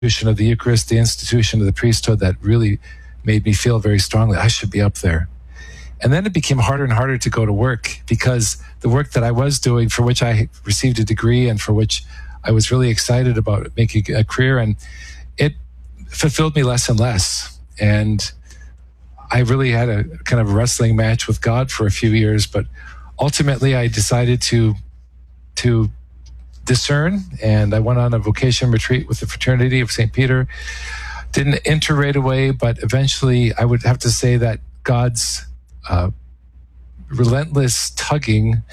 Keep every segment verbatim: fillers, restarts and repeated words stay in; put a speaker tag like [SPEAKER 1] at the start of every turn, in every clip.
[SPEAKER 1] institution of the Eucharist, the institution of the priesthood that really made me feel very strongly I should be up there. And then it became harder and harder to go to work because the work that I was doing, for which I received a degree and for which I was really excited about making a career, and it fulfilled me less and less. And I really had a kind of wrestling match with God for a few years, but ultimately I decided to to discern, and I went on a vocation retreat with the Fraternity of Saint Peter. Didn't enter right away, but eventually I would have to say that God's uh, relentless tugging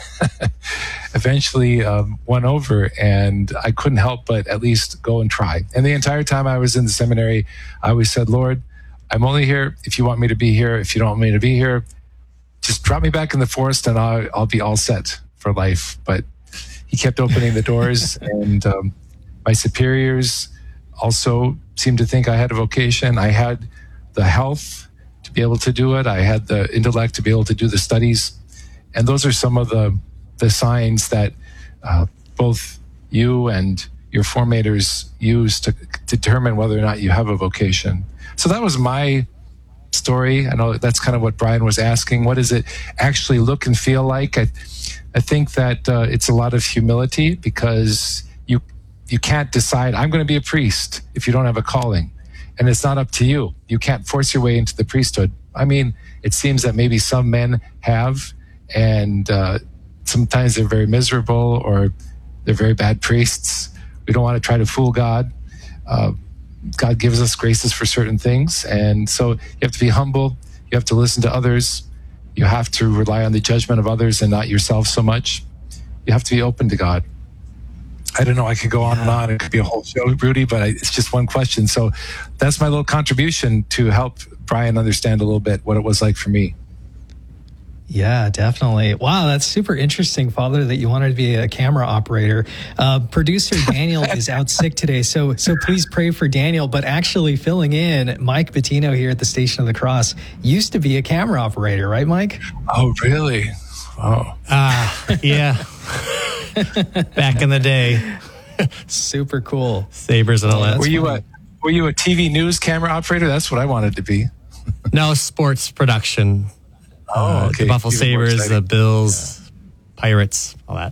[SPEAKER 1] eventually um, won over, and I couldn't help but at least go and try. And the entire time I was in the seminary, I always said, Lord, I'm only here if you want me to be here. If you don't want me to be here, just drop me back in the forest and I'll, I'll be all set for life. But he kept opening the doors, and um, my superiors also seemed to think I had a vocation. I had the health to be able to do it. I had the intellect to be able to do the studies. And those are some of the, the signs that uh, both you and your formators use to determine whether or not you have a vocation. So that was my story. I know that's kind of what Brian was asking. What does it actually look and feel like? I, I think that uh, it's a lot of humility, because you you can't decide, I'm going to be a priest, if you don't have a calling. And it's not up to you. You can't force your way into the priesthood. I mean, it seems that maybe some men have, and uh, sometimes they're very miserable or they're very bad priests. We don't want to try to fool God. Uh, God gives us graces for certain things. And so you have to be humble. You have to listen to others. You have to rely on the judgment of others and not yourself so much. You have to be open to God. I don't know, I could go on and on. It could be a whole show, Rudy, but I, it's just one question. So that's my little contribution to help Brian understand a little bit what it was like for me.
[SPEAKER 2] Yeah, definitely. Wow, that's super interesting, Father, that you wanted to be a camera operator. Uh, producer Daniel is out sick today, so so please pray for Daniel. But actually filling in, Mike Bettino here at the Station of the Cross used to be a camera operator, right, Mike?
[SPEAKER 1] Oh, really? Oh.
[SPEAKER 3] Ah, uh, yeah. Back in the day.
[SPEAKER 2] Super cool.
[SPEAKER 3] Sabres and all that.
[SPEAKER 1] Were you a were you a T V news camera operator? That's what I wanted to be.
[SPEAKER 3] No, sports production.
[SPEAKER 1] Oh,
[SPEAKER 3] uh,
[SPEAKER 1] okay.
[SPEAKER 3] The Buffalo Sabres, the Bills, yeah. Pirates, all that.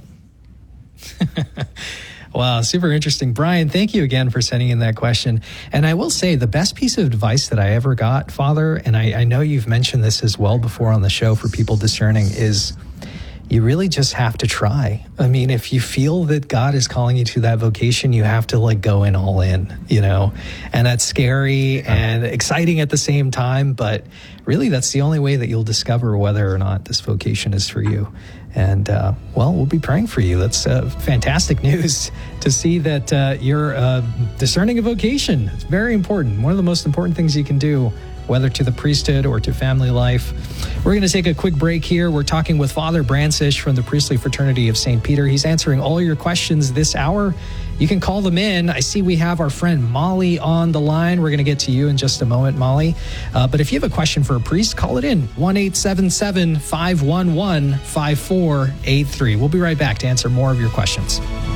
[SPEAKER 2] Wow, super interesting. Brian, thank you again for sending in that question. And I will say the best piece of advice that I ever got, Father, and I, I know you've mentioned this as well before on the show for people discerning, is you really just have to try. I mean, if you feel that God is calling you to that vocation, you have to like go in all in, you know, and that's scary and exciting at the same time. But really, that's the only way that you'll discover whether or not this vocation is for you. And, uh, well, we'll be praying for you. That's uh, fantastic news to see that uh, you're uh, discerning a vocation. It's very important. One of the most important things you can do, whether to the priesthood or to family life. We're going to take a quick break here. We're talking with Father Brancisz from the Priestly Fraternity of Saint Peter. He's answering all your questions this hour. You can call them in. I see we have our friend Molly on the line. We're going to get to you in just a moment, Molly. Uh, but if you have a question for a priest, call it in. one eight seven seven, five one one, five four eight three. We'll be right back to answer more of your questions.